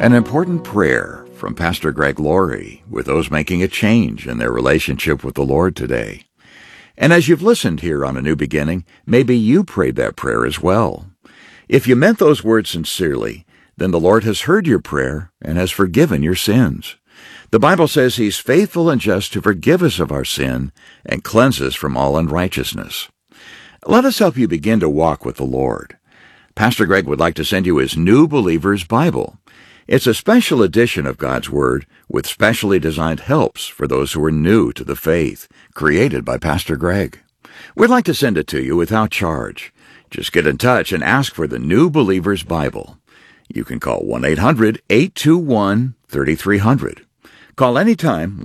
An important prayer from Pastor Greg Laurie with those making a change in their relationship with the Lord today. And as you've listened here on A New Beginning, maybe you prayed that prayer as well. If you meant those words sincerely, then the Lord has heard your prayer and has forgiven your sins. The Bible says He's faithful and just to forgive us of our sin and cleanse us from all unrighteousness. Let us help you begin to walk with the Lord. Pastor Greg would like to send you his New Believer's Bible. It's a special edition of God's Word with specially designed helps for those who are new to the faith, created by Pastor Greg. We'd like to send it to you without charge. Just get in touch and ask for the New Believer's Bible. You can call 1-800-821-3300. Call anytime,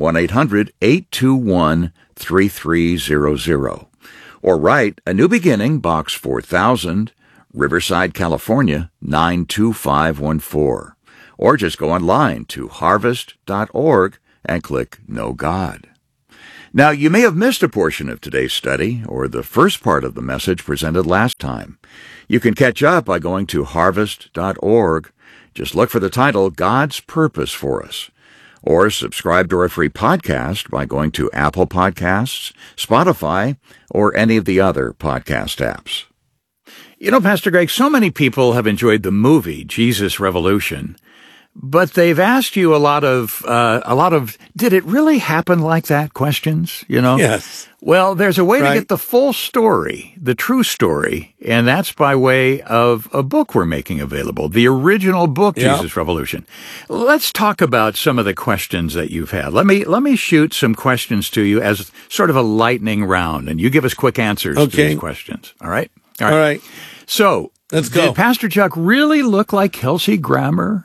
1-800-821-3300. Or write A New Beginning, Box 4000, Riverside, California, 92514. Or just go online to harvest.org and click Know God. Now, you may have missed a portion of today's study or the first part of the message presented last time. You can catch up by going to harvest.org. Just look for the title, God's Purpose for Us. Or subscribe to our free podcast by going to Apple Podcasts, Spotify, or any of the other podcast apps. You know, Pastor Greg, so many people have enjoyed the movie Jesus Revolution, but they've asked you a lot of, did it really happen like that questions, you know? Yes. Well, there's a way to get the full story, the true story, and that's by way of a book we're making available, the original book, Jesus Revolution. Let's talk about some of the questions that you've had. Let me shoot some questions to you as sort of a lightning round, and you give us quick answers to these questions. All right? All right. So, let's go. Did Pastor Chuck really look like Kelsey Grammer?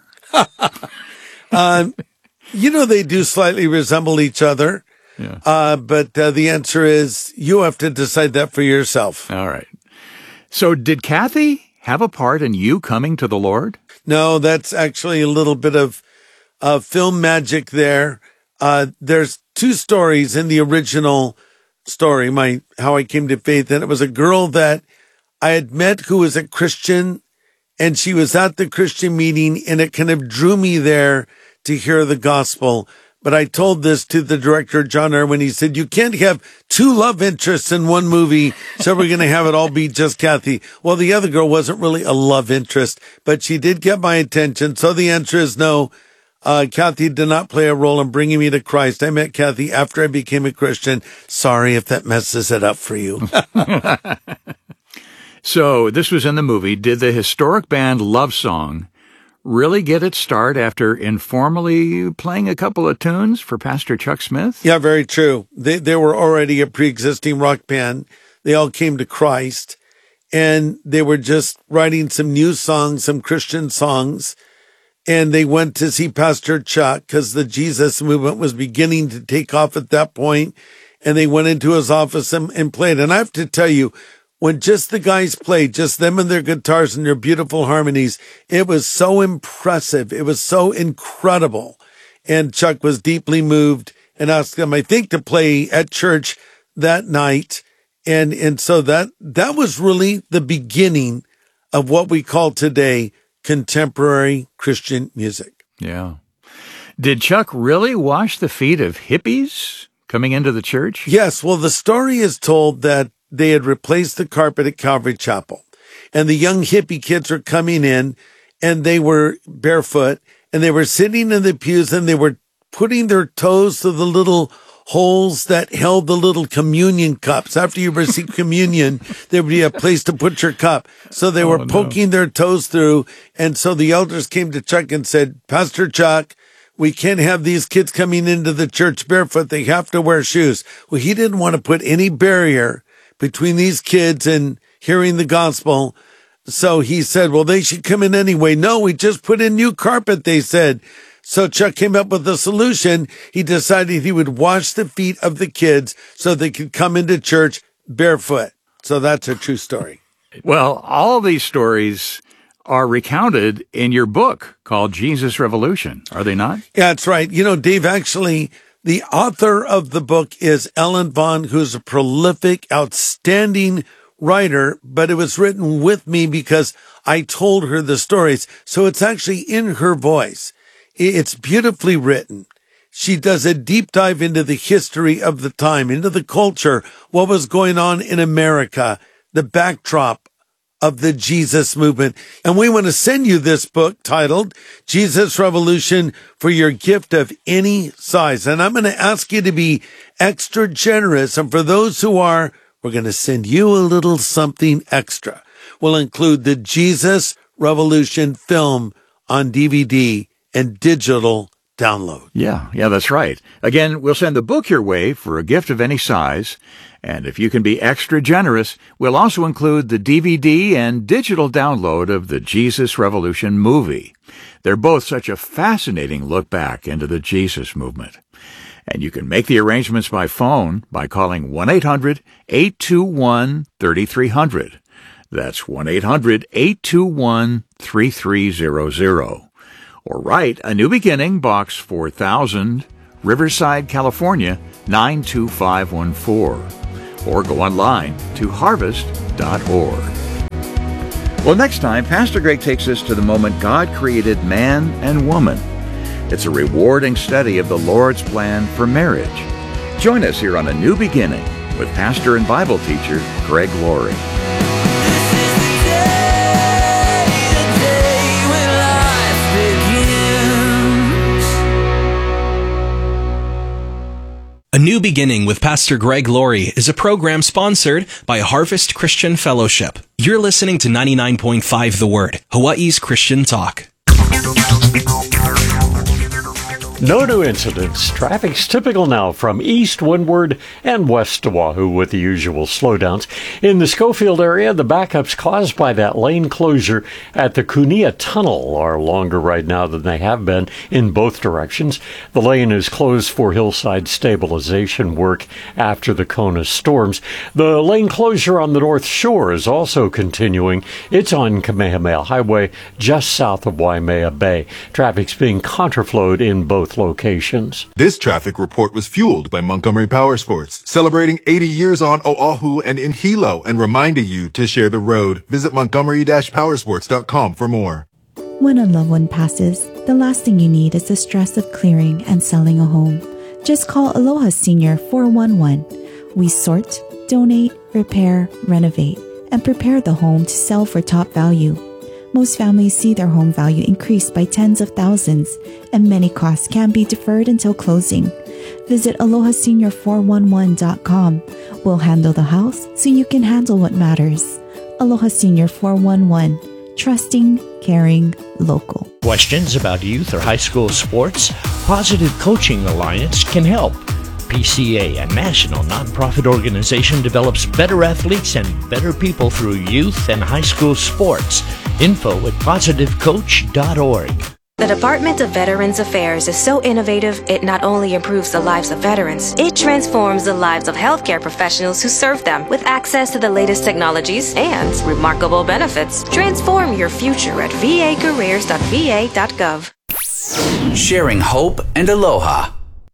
You know, they do slightly resemble each other. Yeah. But the answer is you have to decide that for yourself. All right. So did Kathy have a part in you coming to the Lord? No, that's actually a little bit of film magic there. There's two stories in the original story, how I came to faith. And it was a girl that I had met who was a Christian, and she was at the Christian meeting, and it kind of drew me there to hear the gospel. But I told this to the director, John Irwin. He said, you can't have two love interests in one movie, so we're going to have it all be just Kathy. Well, the other girl wasn't really a love interest, but she did get my attention. So the answer is no. Kathy did not play a role in bringing me to Christ. I met Kathy after I became a Christian. Sorry if that messes it up for you. So this was in the movie. Did the historic band Love Song really get its start after informally playing a couple of tunes for Pastor Chuck Smith? Yeah, very true. They were already a pre-existing rock band. They all came to Christ, and they were just writing some new songs, some Christian songs, and they went to see Pastor Chuck because the Jesus movement was beginning to take off at that point, and they went into his office and played. And I have to tell you, when just the guys played, just them and their guitars and their beautiful harmonies, it was so impressive. It was so incredible. And Chuck was deeply moved and asked them, I think, to play at church that night. And so that was really the beginning of what we call today contemporary Christian music. Yeah. Did Chuck really wash the feet of hippies coming into the church? Yes. Well, the story is told that they had replaced the carpet at Calvary Chapel, and the young hippie kids were coming in, and they were barefoot, and they were sitting in the pews, and they were putting their toes to the little holes that held the little communion cups. After you receive communion, there would be a place to put your cup. So they were poking their toes through, and so the elders came to Chuck and said, Pastor Chuck, we can't have these kids coming into the church barefoot. They have to wear shoes. Well, he didn't want to put any barrier between these kids and hearing the gospel. So he said, well, they should come in anyway. No, we just put in new carpet, they said. So Chuck came up with a solution. He decided he would wash the feet of the kids so they could come into church barefoot. So that's a true story. Well, all of these stories are recounted in your book called Jesus Revolution, are they not? Yeah, that's right. You know, Dave, actually, the author of the book is Ellen Vaughn, who's a prolific, outstanding writer, but it was written with me because I told her the stories. So it's actually in her voice. It's beautifully written. She does a deep dive into the history of the time, into the culture, what was going on in America, the backdrop of the Jesus movement. And we want to send you this book titled Jesus Revolution for your gift of any size. And I'm going to ask you to be extra generous. And for those who are, we're going to send you a little something extra. We'll include the Jesus Revolution film on DVD and digital download. Yeah, that's right. Again, we'll send the book your way for a gift of any size. And if you can be extra generous, we'll also include the DVD and digital download of the Jesus Revolution movie. They're both such a fascinating look back into the Jesus movement. And you can make the arrangements by phone by calling 1-800-821-3300. That's 1-800-821-3300. Or write A New Beginning, Box 4000, Riverside, California, 92514. Or go online to harvest.org. Well, next time, Pastor Greg takes us to the moment God created man and woman. It's a rewarding study of the Lord's plan for marriage. Join us here on A New Beginning with pastor and Bible teacher Greg Laurie. A New Beginning with Pastor Greg Laurie is a program sponsored by Harvest Christian Fellowship. You're listening to 99.5 The Word, Hawaii's Christian Talk. No new incidents. Traffic's typical now from east windward and west to Oahu with the usual slowdowns. In the Schofield area, the backups caused by that lane closure at the Kunia Tunnel are longer right now than they have been in both directions. The lane is closed for hillside stabilization work after the Kona storms. The lane closure on the North Shore is also continuing. It's on Kamehameha Highway just south of Waimea Bay. Traffic's being contraflowed in both locations. This traffic report was fueled by Montgomery Power Sports, celebrating 80 years on Oahu and in Hilo and reminding you to share the road. Visit montgomery-powersports.com for more. When a loved one passes, the last thing you need is the stress of clearing and selling a home. Just call Aloha Senior 411. We sort, donate, repair, renovate, and prepare the home to sell for top value. Most families see their home value increase by tens of thousands, and many costs can be deferred until closing. Visit AlohaSenior411.com. We'll handle the house so you can handle what matters. Aloha Senior 411. Trusting, caring, local. Questions about youth or high school sports? Positive Coaching Alliance can help. PCA, a national nonprofit organization, develops better athletes and better people through youth and high school sports. Info at positivecoach.org. The Department of Veterans Affairs is so innovative, it not only improves the lives of veterans, it transforms the lives of healthcare professionals who serve them with access to the latest technologies and remarkable benefits. Transform your future at vacareers.va.gov. Sharing hope and aloha.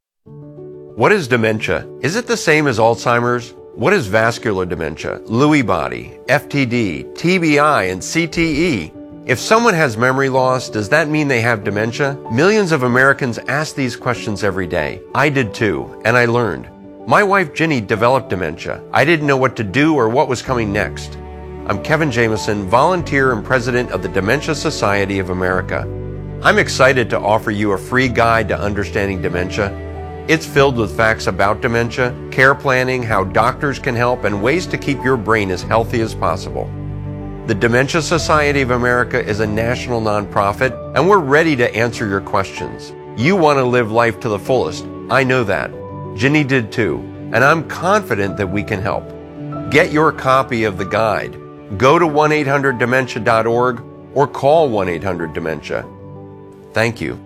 What is dementia? Is it the same as Alzheimer's? What is vascular dementia, Lewy body, FTD, TBI, and CTE? If someone has memory loss, does that mean they have dementia? Millions of Americans ask these questions every day. I did too, and I learned. My wife Ginny developed dementia. I didn't know what to do or what was coming next. I'm Kevin Jameson, volunteer and president of the Dementia Society of America. I'm excited to offer you a free guide to understanding dementia. It's filled with facts about dementia, care planning, how doctors can help, and ways to keep your brain as healthy as possible. The Dementia Society of America is a national nonprofit, and we're ready to answer your questions. You want to live life to the fullest. I know that. Ginny did too, and I'm confident that we can help. Get your copy of the guide. Go to 1-800-DEMENTIA.org or call 1-800-DEMENTIA. Thank you.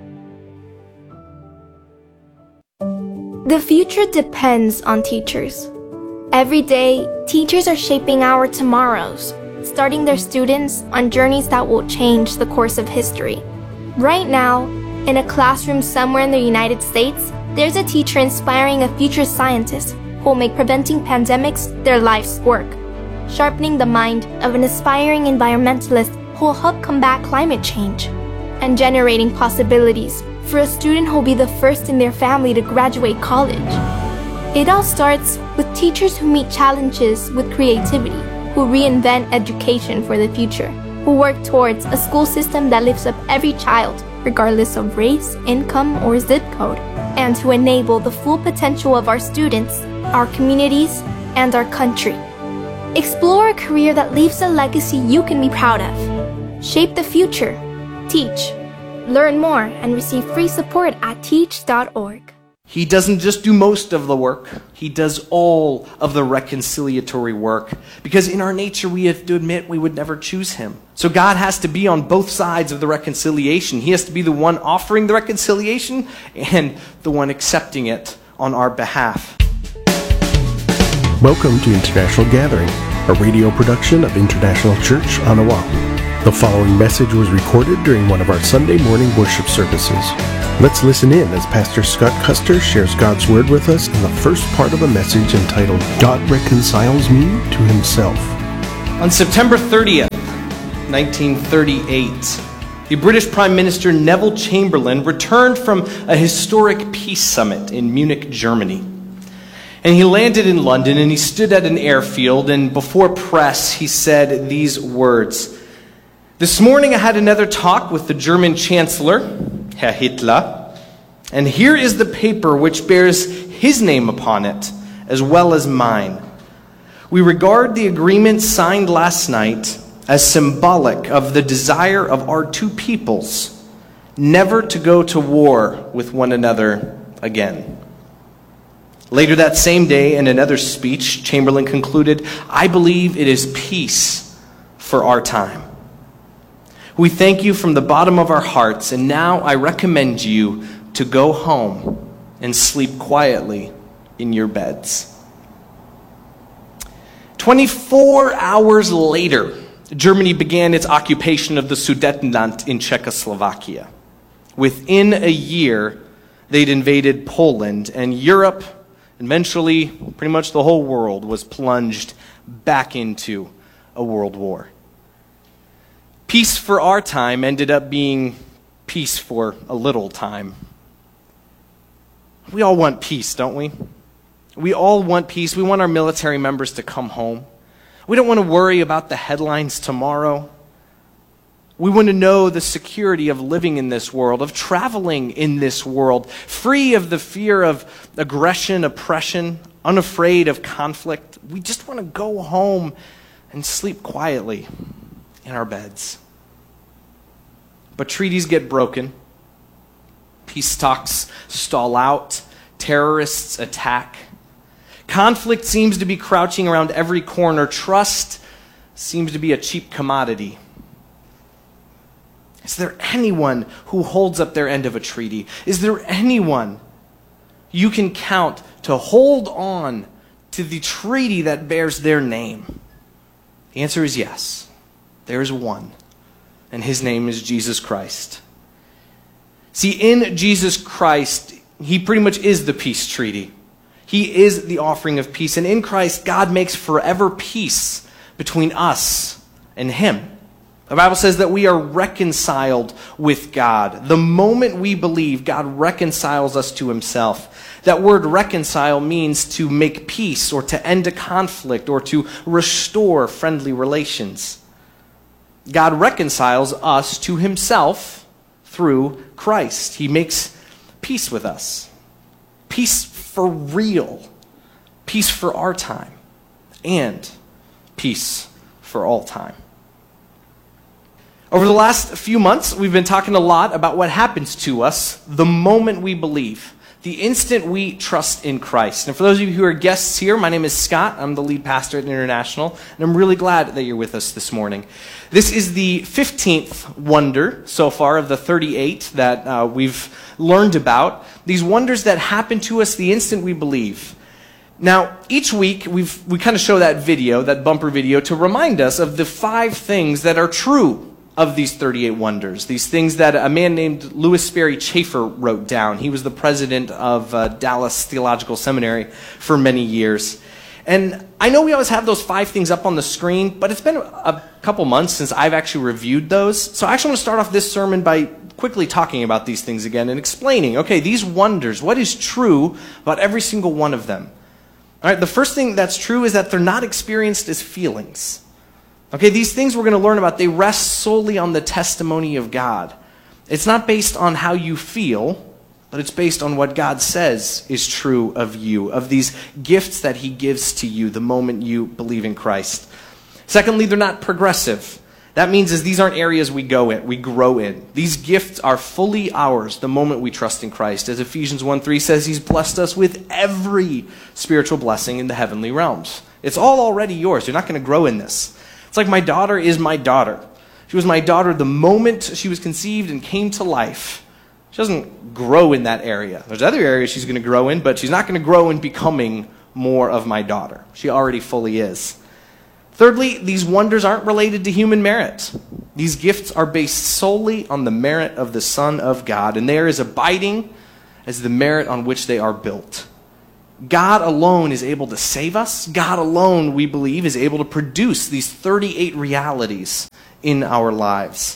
The future depends on teachers. Every day, teachers are shaping our tomorrows, starting their students on journeys that will change the course of history. Right now, in a classroom somewhere in the United States, there's a teacher inspiring a future scientist who will make preventing pandemics their life's work, sharpening the mind of an aspiring environmentalist who will help combat climate change, and generating possibilities for a student who will be the first in their family to graduate college. It all starts with teachers who meet challenges with creativity, who reinvent education for the future, who work towards a school system that lifts up every child, regardless of race, income, or zip code, and to enable the full potential of our students, our communities, and our country. Explore a career that leaves a legacy you can be proud of. Shape the future. Teach. Learn more and receive free support at teach.org. He doesn't just do most of the work, he does all of the reconciliatory work. Because in our nature, we have to admit we would never choose him. So God has to be on both sides of the reconciliation. He has to be the one offering the reconciliation and the one accepting it on our behalf. Welcome to International Gathering, a radio production of International Church on Oahu. The following message was recorded during one of our Sunday morning worship services. Let's listen in as Pastor Scott Custer shares God's Word with us in the first part of a message entitled, God Reconciles Me to Himself. On September 30th, 1938, the British Prime Minister Neville Chamberlain returned from a historic peace summit in Munich, Germany. And he landed in London and he stood at an airfield, and before press he said these words: "This morning I had another talk with the German Chancellor, Herr Hitler, and here is the paper which bears his name upon it, as well as mine. We regard the agreement signed last night as symbolic of the desire of our two peoples never to go to war with one another again." Later that same day, in another speech, Chamberlain concluded, "I believe it is peace for our time. We thank you from the bottom of our hearts, and now I recommend you to go home and sleep quietly in your beds." 24 hours later, Germany began its occupation of the Sudetenland in Czechoslovakia. Within a year, they'd invaded Poland, and Europe, eventually pretty much the whole world, was plunged back into a world war. Peace for our time ended up being peace for a little time. We all want peace, don't we? We all want peace. We want our military members to come home. We don't want to worry about the headlines tomorrow. We want to know the security of living in this world, of traveling in this world, free of the fear of aggression, oppression, unafraid of conflict. We just want to go home and sleep quietly in our beds. But treaties get broken. Peace talks stall out. Terrorists attack. Conflict seems to be crouching around every corner. Trust seems to be a cheap commodity. Is there anyone who holds up their end of a treaty? Is there anyone you can count to hold on to the treaty that bears their name? The answer is yes. There is one, and his name is Jesus Christ. See, in Jesus Christ, he pretty much is the peace treaty. He is the offering of peace, and in Christ, God makes forever peace between us and him. The Bible says that we are reconciled with God. The moment we believe, God reconciles us to himself. That word reconcile means to make peace or to end a conflict or to restore friendly relations. God reconciles us to himself through Christ. He makes peace with us. Peace for real. Peace for our time. And peace for all time. Over the last few months, we've been talking a lot about what happens to us the moment we believe, the instant we trust in Christ. And for those of you who are guests here, my name is Scott. I'm the lead pastor at International, and I'm really glad that you're with us this morning. This is the 15th wonder so far of the 38 that we've learned about. These wonders that happen to us the instant we believe. Now, each week, we kind of show that video, that bumper video, to remind us of the 5 things that are true of these 38 wonders, these things that a man named Lewis Sperry Chafer wrote down. He was the president of Dallas Theological Seminary for many years. And I know we always have those 5 things up on the screen, but it's been a couple months since I've actually reviewed those. So I actually want to start off this sermon by quickly talking about these things again and explaining, okay, these wonders, what is true about every single one of them? All right, the first thing that's true is that they're not experienced as feelings. Okay, these things we're going to learn about, they rest solely on the testimony of God. It's not based on how you feel, but it's based on what God says is true of you, of these gifts that he gives to you the moment you believe in Christ. Secondly, they're not progressive. That means these aren't areas we grow in. These gifts are fully ours the moment we trust in Christ. As Ephesians 1:3 says, he's blessed us with every spiritual blessing in the heavenly realms. It's all already yours. You're not going to grow in this. It's like my daughter is my daughter. She was my daughter the moment she was conceived and came to life. She doesn't grow in that area. There's other areas she's going to grow in, but she's not going to grow in becoming more of my daughter. She already fully is. Thirdly, these wonders aren't related to human merit. These gifts are based solely on the merit of the Son of God, and they are as abiding as the merit on which they are built. God alone is able to save us. God alone, we believe, is able to produce these 38 realities in our lives.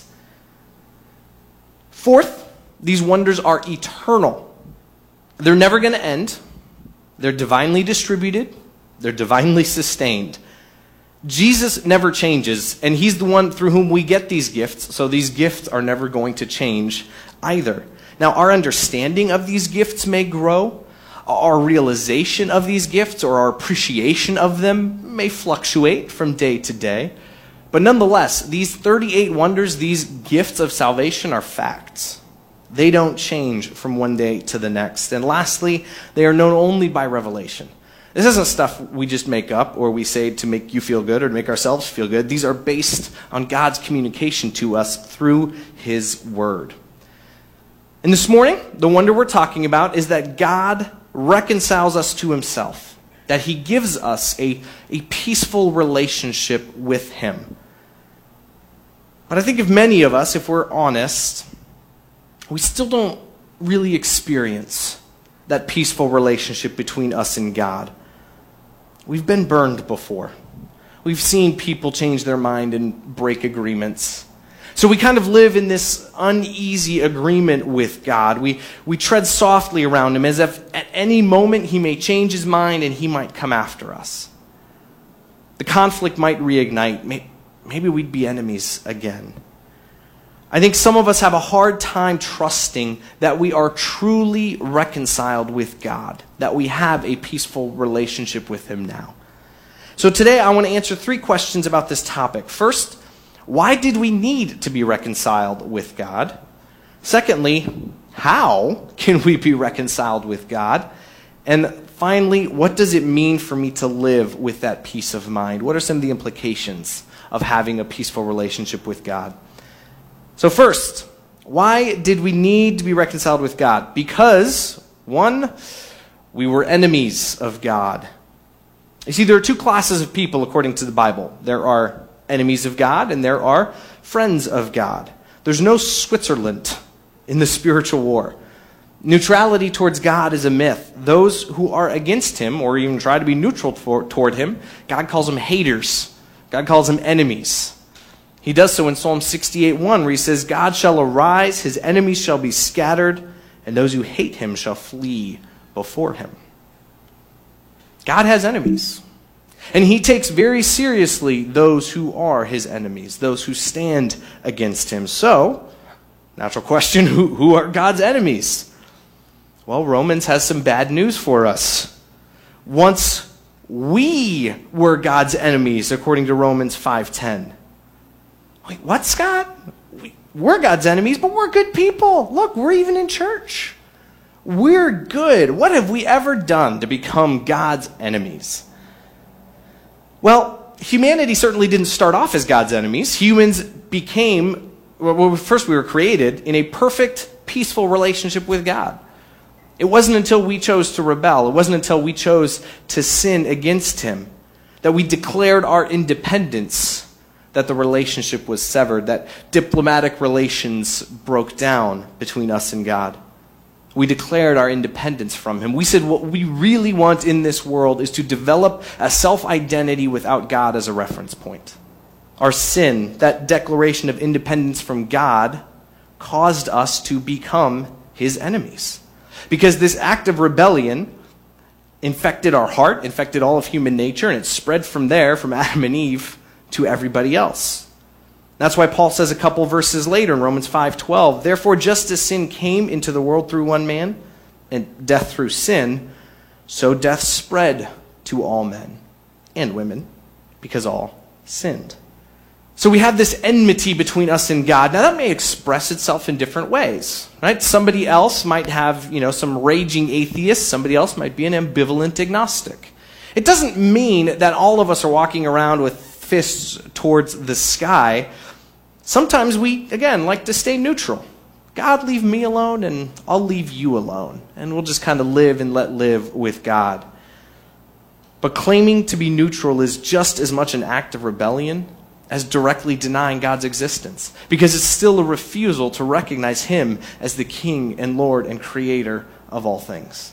Fourth, these wonders are eternal. They're never going to end. They're divinely distributed. They're divinely sustained. Jesus never changes, and he's the one through whom we get these gifts, so these gifts are never going to change either. Now, our understanding of these gifts may grow. Our realization of these gifts or our appreciation of them may fluctuate from day to day. But nonetheless, these 38 wonders, these gifts of salvation are facts. They don't change from one day to the next. And lastly, they are known only by revelation. This isn't stuff we just make up or we say to make you feel good or to make ourselves feel good. These are based on God's communication to us through his word. And this morning, the wonder we're talking about is that God reconciles us to himself, that he gives us a peaceful relationship with him. But I think if many of us, if we're honest, we still don't really experience that peaceful relationship between us and God. We've been burned before. We've seen people change their mind and break agreements. So we kind of live in this uneasy agreement with God. We tread softly around him as if at any moment he may change his mind and he might come after us. The conflict might reignite. Maybe we'd be enemies again. I think some of us have a hard time trusting that we are truly reconciled with God, that we have a peaceful relationship with him now. So today I want to answer 3 questions about this topic. First, why did we need to be reconciled with God? Secondly, how can we be reconciled with God? And finally, what does it mean for me to live with that peace of mind? What are some of the implications of having a peaceful relationship with God? So first, why did we need to be reconciled with God? Because, 1, we were enemies of God. You see, there are 2 classes of people according to the Bible. There are enemies of God and there are friends of God. There's no Switzerland in the spiritual war. Neutrality towards God is a myth. Those who are against him or even try to be neutral toward him, God calls them haters. God calls them enemies. He does so in Psalm 68:1, where he says, God shall arise, his enemies shall be scattered, and those who hate him shall flee before him. God has enemies. And he takes very seriously those who are his enemies, those who stand against him. So, natural question, who are God's enemies? Well, Romans has some bad news for us. Once we were God's enemies, according to Romans 5:10. Wait, what, Scott? We're God's enemies, but we're good people. Look, we're even in church. We're good. What have we ever done to become God's enemies? Well, humanity certainly didn't start off as God's enemies. Humans became, first we were created in a perfect, peaceful relationship with God. It wasn't until we chose to rebel, it wasn't until we chose to sin against him, that we declared our independence, that the relationship was severed, that diplomatic relations broke down between us and God. We declared our independence from him. We said what we really want in this world is to develop a self-identity without God as a reference point. Our sin, that declaration of independence from God, caused us to become his enemies. Because this act of rebellion infected our heart, infected all of human nature, and it spread from there, from Adam and Eve, to everybody else. That's why Paul says a couple verses later in Romans 5:12, "Therefore just as sin came into the world through one man, and death through sin, so death spread to all men and women, because all sinned." So we have this enmity between us and God. Now that may express itself in different ways, right? Somebody else might have, some raging atheist. Somebody else might be an ambivalent agnostic. It doesn't mean that all of us are walking around with fists towards the sky. Sometimes we, again, like to stay neutral. God, leave me alone, and I'll leave you alone. And we'll just kind of live and let live with God. But claiming to be neutral is just as much an act of rebellion as directly denying God's existence, because it's still a refusal to recognize him as the King and Lord and Creator of all things.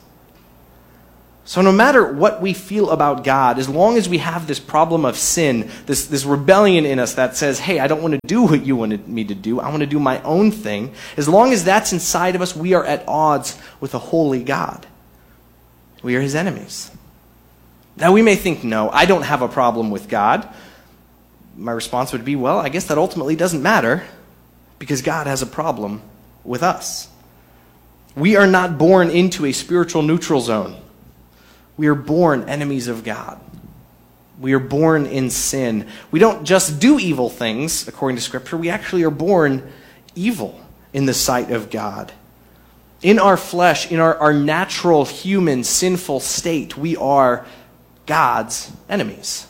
So no matter what we feel about God, as long as we have this problem of sin, this rebellion in us that says, hey, I don't want to do what you wanted me to do, I want to do my own thing, as long as that's inside of us, we are at odds with a holy God. We are his enemies. Now we may think, no, I don't have a problem with God. My response would be, well, I guess that ultimately doesn't matter, because God has a problem with us. We are not born into a spiritual neutral zone. We are born enemies of God. We are born in sin. We don't just do evil things, according to Scripture. We actually are born evil in the sight of God. In our flesh, in our natural, human, sinful state, we are God's enemies.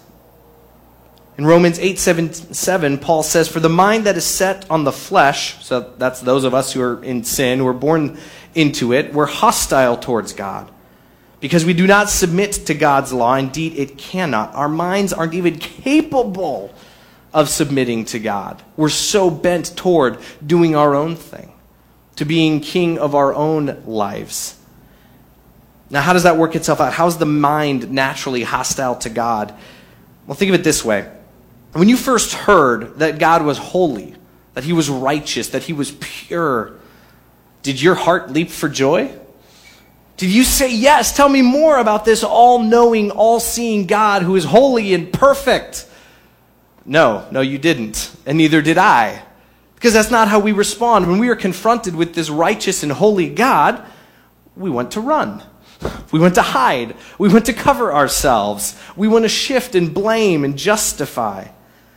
In Romans 8:7, Paul says, "For the mind that is set on the flesh," so that's those of us who are in sin, who are born into it, we're hostile towards God. Because we do not submit to God's law. Indeed, it cannot. Our minds aren't even capable of submitting to God. We're so bent toward doing our own thing, to being king of our own lives. Now, how does that work itself out? How is the mind naturally hostile to God? Well, think of it this way. When you first heard that God was holy, that he was righteous, that he was pure, did your heart leap for joy? Did you say, yes, tell me more about this all-knowing, all-seeing God who is holy and perfect? No, you didn't, and neither did I. Because that's not how we respond. When we are confronted with this righteous and holy God, we want to run. We want to hide. We want to cover ourselves. We want to shift and blame and justify.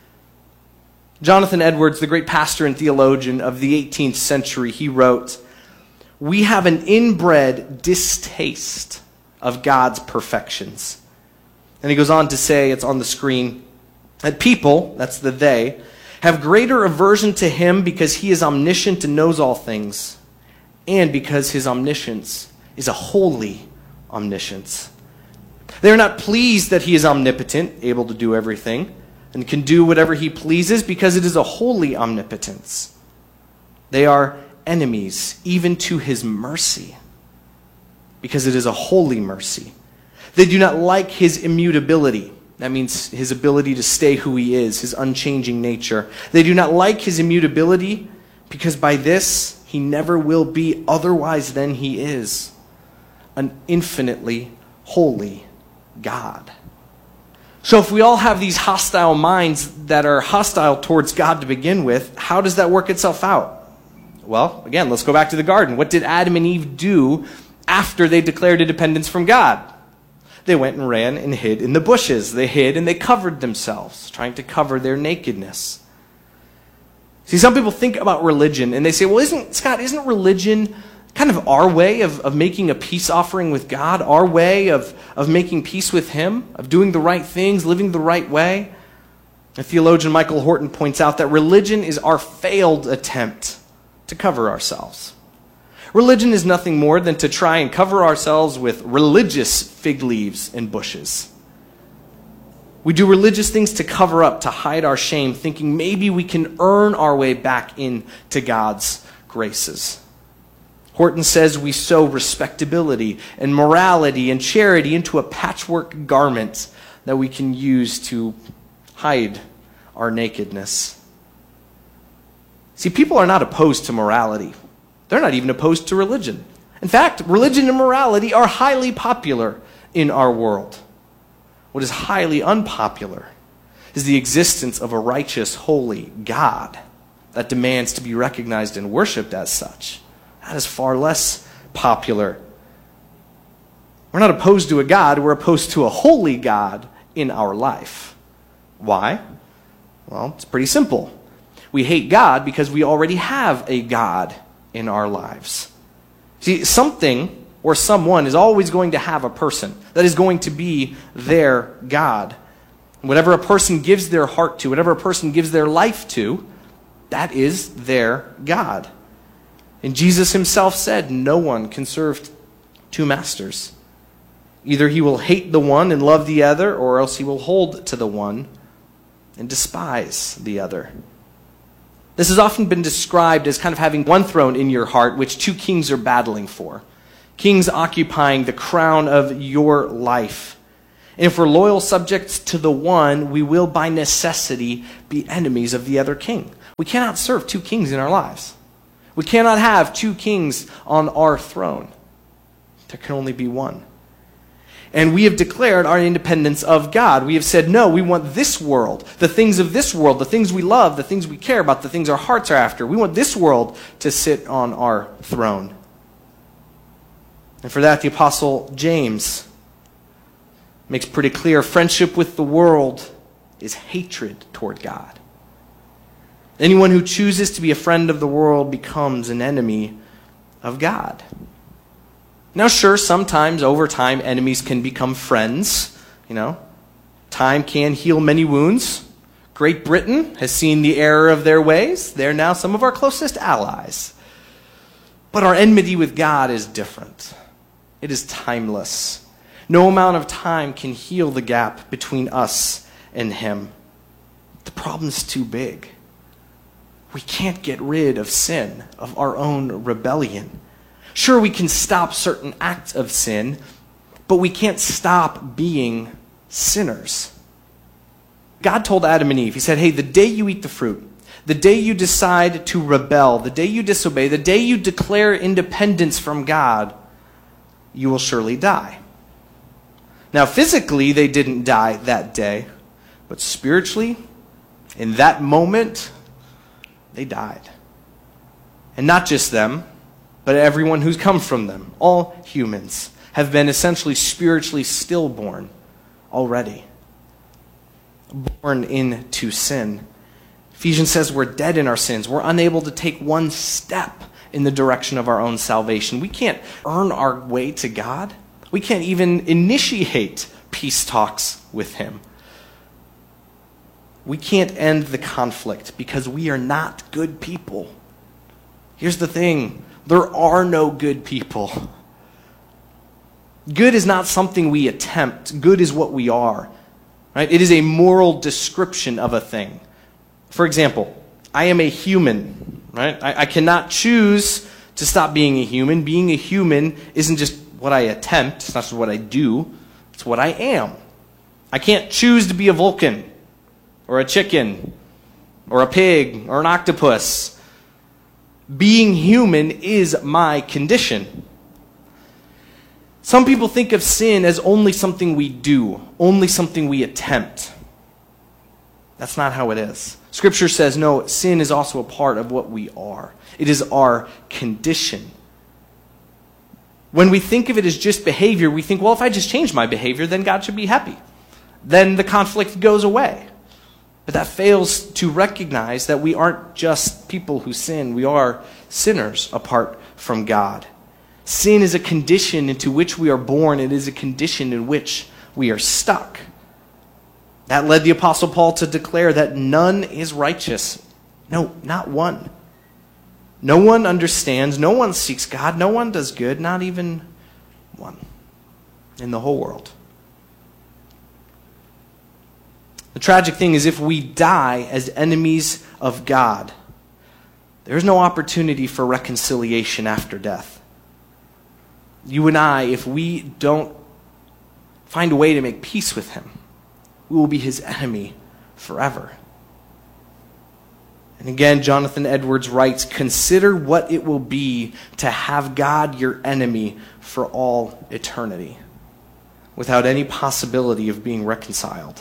Jonathan Edwards, the great pastor and theologian of the 18th century, he wrote, "We have an inbred distaste of God's perfections." And he goes on to say, it's on the screen, that people, that's the they, have greater aversion to him because he is omniscient and knows all things, and because his omniscience is a holy omniscience. They are not pleased that he is omnipotent, able to do everything, and can do whatever he pleases, because it is a holy omnipotence. They are enemies even to his mercy, because it is a holy mercy. They do not like his immutability. That means his ability to stay who he is, his unchanging nature. They do not like his immutability, because by this he never will be otherwise than he is, an infinitely holy God. So if we all have these hostile minds that are hostile towards God to begin with, how does that work itself out? Well, again, let's go back to the garden. What did Adam and Eve do after they declared independence from God? They went and ran and hid in the bushes. They hid and they covered themselves, trying to cover their nakedness. See, some people think about religion and they say, well, isn't religion kind of our way of making a peace offering with God, our way of making peace with him, of doing the right things, living the right way? The theologian Michael Horton points out that religion is our failed attempt to cover ourselves. Religion is nothing more than to try and cover ourselves with religious fig leaves and bushes. We do religious things to cover up, to hide our shame, thinking maybe we can earn our way back into God's graces. Horton says we sew respectability and morality and charity into a patchwork garment that we can use to hide our nakedness. See, people are not opposed to morality. They're not even opposed to religion. In fact, religion and morality are highly popular in our world. What is highly unpopular is the existence of a righteous, holy God that demands to be recognized and worshiped as such. That is far less popular. We're not opposed to a God, we're opposed to a holy God in our life. Why? Well, it's pretty simple. We hate God because we already have a God in our lives. See, something or someone is always going to have a person that is going to be their God. Whatever a person gives their heart to, whatever a person gives their life to, that is their God. And Jesus himself said, no one can serve two masters. Either he will hate the one and love the other, or else he will hold to the one and despise the other. This has often been described as kind of having one throne in your heart, which two kings are battling for. Kings occupying the crown of your life. And if we're loyal subjects to the one, we will by necessity be enemies of the other king. We cannot serve two kings in our lives. We cannot have two kings on our throne. There can only be one. And we have declared our independence of God. We have said, no, we want this world, the things of this world, the things we love, the things we care about, the things our hearts are after. We want this world to sit on our throne. And for that, the Apostle James makes pretty clear, friendship with the world is hatred toward God. Anyone who chooses to be a friend of the world becomes an enemy of God. Now, sure, sometimes over time, enemies can become friends. Time can heal many wounds. Great Britain has seen the error of their ways. They're now some of our closest allies. But our enmity with God is different. It is timeless. No amount of time can heal the gap between us and him. The problem's too big. We can't get rid of sin, of our own rebellion. Sure, we can stop certain acts of sin, but we can't stop being sinners. God told Adam and Eve, he said, hey, the day you eat the fruit, the day you decide to rebel, the day you disobey, the day you declare independence from God, you will surely die. Now, physically, they didn't die that day, but spiritually, in that moment, they died. And not just them, but everyone who's come from them. All humans have been essentially spiritually stillborn already. Born into sin. Ephesians says we're dead in our sins. We're unable to take one step in the direction of our own salvation. We can't earn our way to God. We can't even initiate peace talks with him. We can't end the conflict because we are not good people. Here's the thing. There are no good people. Good is not something we attempt. Good is what we are. Right? It is a moral description of a thing. For example, I am a human. Right? I cannot choose to stop being a human. Being a human isn't just what I attempt. It's not just what I do. It's what I am. I can't choose to be a Vulcan or a chicken or a pig or an octopus. Being human is my condition. Some people think of sin as only something we do, only something we attempt. That's not how it is. Scripture says, no, sin is also a part of what we are. It is our condition. When we think of it as just behavior, we think, well, if I just change my behavior, then God should be happy. Then the conflict goes away. But that fails to recognize that we aren't just people who sin. We are sinners apart from God. Sin is a condition into which we are born. It is a condition in which we are stuck. That led the Apostle Paul to declare that none is righteous. No, not one. No one understands. No one seeks God. No one does good. Not even one in the whole world. The tragic thing is if we die as enemies of God, there's no opportunity for reconciliation after death. You and I, if we don't find a way to make peace with him, we will be his enemy forever. And again, Jonathan Edwards writes, consider what it will be to have God your enemy for all eternity, without any possibility of being reconciled.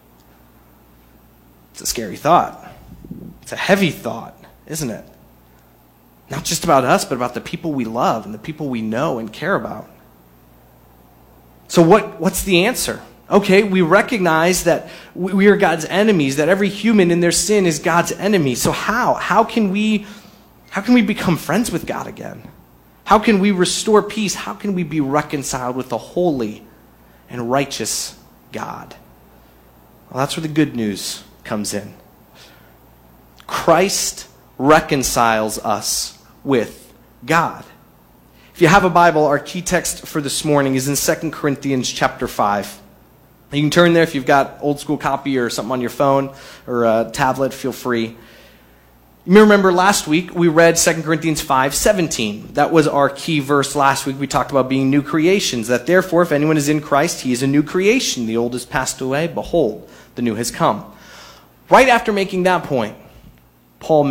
It's a scary thought. It's a heavy thought, isn't it? Not just about us, but about the people we love and the people we know and care about. So what's the answer? Okay, we recognize that we are God's enemies, that every human in their sin is God's enemy. So how can we become friends with God again? How can we restore peace? How can we be reconciled with the holy and righteous God? Well, that's where the good news comes in. Christ reconciles us with God. If you have a Bible, our key text for this morning is in 2 Corinthians chapter 5. You can turn there if you've got old school copy or something on your phone or a tablet, feel free. You may remember last week we read 2 Corinthians 5:17. That was our key verse last week. We talked about being new creations, that therefore if anyone is in Christ, he is a new creation. The old has passed away, behold, the new has come. Right after making that point, Paul